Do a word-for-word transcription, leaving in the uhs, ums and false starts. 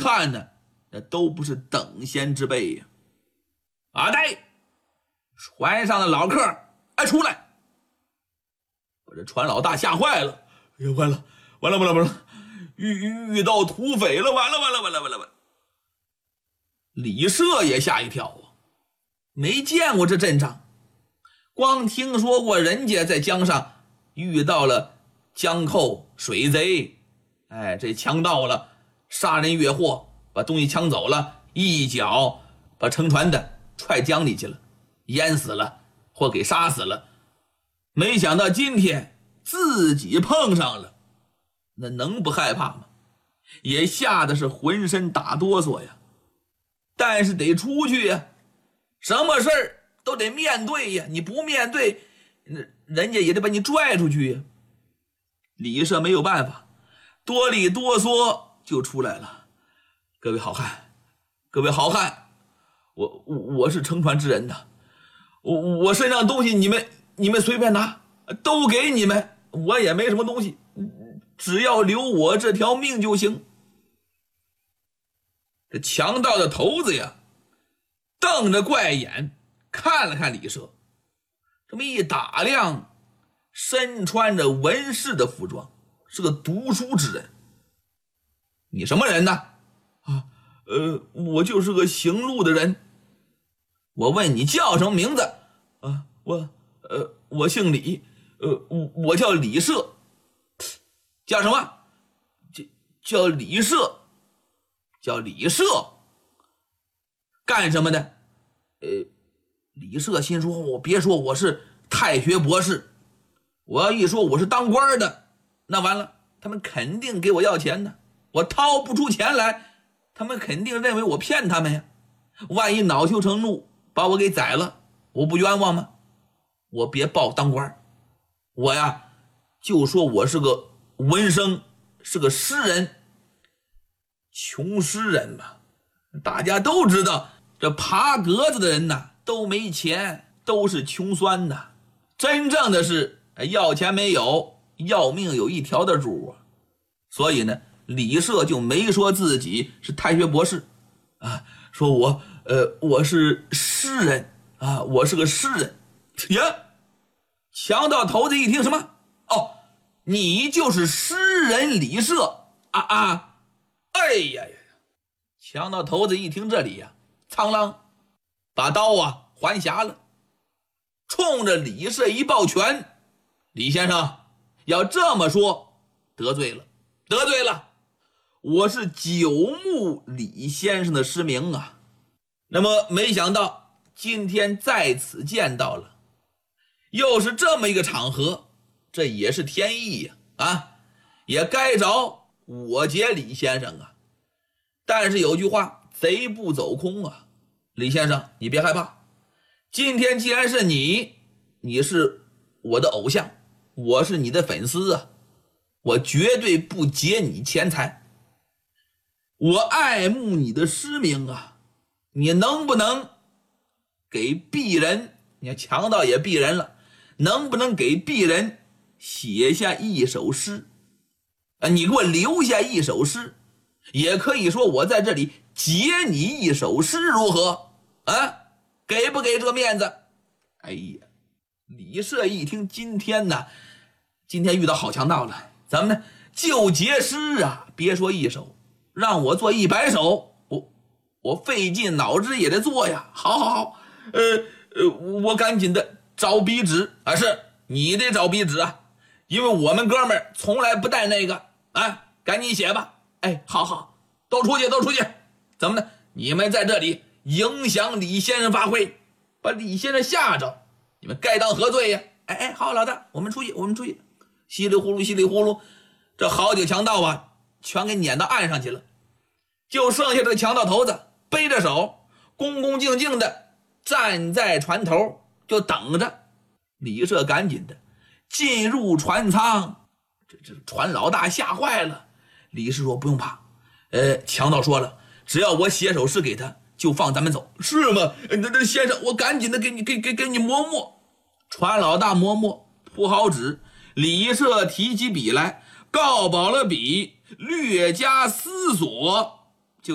看呢，那都不是等闲之辈呀。阿呆，船上的老客，哎，出来！把这船老大吓坏了，哎呀，完了，完了，完了，完了，遇遇到土匪了，完了，完了，完了，完了，完了！李涉也吓一跳啊，没见过这阵仗，光听说过人家在江上遇到了江寇、水贼，哎，这强盗了，杀人越货，把东西抢走了，一脚把乘船的踹江里去了，淹死了或给杀死了。没想到今天自己碰上了，那能不害怕吗？也吓得是浑身打哆嗦呀。但是得出去呀，什么事儿都得面对呀，你不面对，人家也得把你拽出去呀。李涉没有办法，哆里哆嗦就出来了。各位好汉，各位好汉，我我我是乘船之人的，我我身上东西你们你们随便拿，都给你们，我也没什么东西，只要留我这条命就行。这强盗的头子呀，瞪着怪眼看了看李涉，这么一打量，身穿着文士的服装，是个读书之人。你什么人呢？啊，呃，我就是个行路的人。我问你叫什么名字？啊，我，呃，我姓李，呃，我我叫李涉。叫什么？叫叫李涉。叫李涉，干什么的？呃，李涉心说，我别说我是太学博士，我要一说我是当官的，那完了，他们肯定给我要钱的，我掏不出钱来，他们肯定认为我骗他们呀。万一恼羞成怒把我给宰了，我不冤枉吗？我别报当官，我呀就说我是个文生，是个诗人。穷诗人嘛，大家都知道，这爬格子的人呐都没钱，都是穷酸的。真正的是要钱没有，要命有一条的主啊。所以呢，李涉就没说自己是太学博士啊，说我呃我是诗人啊，我是个诗人。呀，强盗头子一听什么？哦，你就是诗人李涉啊啊！哎呀呀！强盗头子一听这里呀，苍啷，把刀啊还匣了，冲着李涉一抱拳：“李先生，要这么说，得罪了，得罪了，我是久慕李先生的诗名啊。那么没想到今天在此见到了，又是这么一个场合，这也是天意呀！啊，也该着。”我结李先生啊，但是有句话，贼不走空啊。李先生，你别害怕，今天既然是你，你是我的偶像，我是你的粉丝啊，我绝对不劫你钱财，我爱慕你的诗名啊，你能不能给鄙人，你看强盗也鄙人了，能不能给鄙人写下一首诗？啊，你给我留下一首诗，也可以说我在这里截你一首诗，如何？啊，给不给这面子？哎呀，李涉一听，今天呢，今天遇到好强盗了，咱们呢就截诗啊，别说一首，让我做一百首，我我费尽脑汁也得做呀。好好好，呃呃，我赶紧的找笔纸啊，是你得找笔纸啊。因为我们哥们儿从来不带那个啊，赶紧写吧。哎，好好，都出去，都出去。怎么呢？你们在这里影响李先生发挥，把李先生吓着，你们该当何罪呀？哎哎，好，老大，我们出去，我们出去。稀里呼噜，稀里呼噜，这好几个强盗啊，全给撵到岸上去了。就剩下这个强盗头子背着手，恭恭敬敬的站在船头，就等着。李涉赶紧的进入船舱，这这船老大吓坏了。李氏说：“不用怕，呃，强盗说了，只要我写首诗给他，就放咱们走。”是吗？那那先生，我赶紧的给你给给给你磨墨。船老大磨墨，铺好纸，李涉提起笔来，告饱了笔，略加思索，